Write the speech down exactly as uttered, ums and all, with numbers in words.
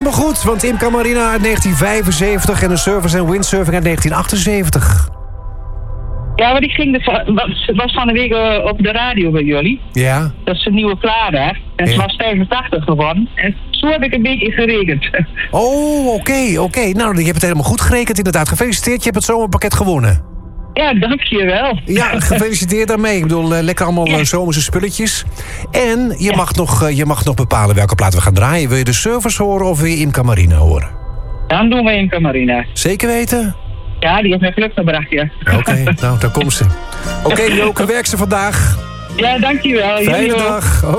helemaal goed, want Imca Marina uit negentien vijfenzeventig... en de Surfers and Windsurfing uit negentien achtenzeventig. Ja, want ik ging de, was, was van de week uh, op de radio bij jullie. Ja. Dat is een nieuwe plaat daar. En Ja. ze was vijfentachtig geworden. En zo heb ik een beetje gerekend. Oh, oké, okay, oké. Okay. Nou, je hebt het helemaal goed gerekend, inderdaad. Gefeliciteerd, je hebt het zomerpakket gewonnen. Ja, dankjewel. Ja, gefeliciteerd daarmee. Ik bedoel, uh, lekker allemaal Ja. uh, zomerse spulletjes. En je, Ja. mag nog, uh, je mag nog bepalen welke plaat we gaan draaien. Wil je de Surfers horen of wil je Imca Marina horen? Dan doen we Imca Marina. Zeker weten? Ja, die heeft mij geluk gebracht, ja. Oké, okay, nou, daar komt ze. Oké, okay, Joke, werk ze vandaag. Ja, dankjewel. Fijne Jullie ook. dag. Oké.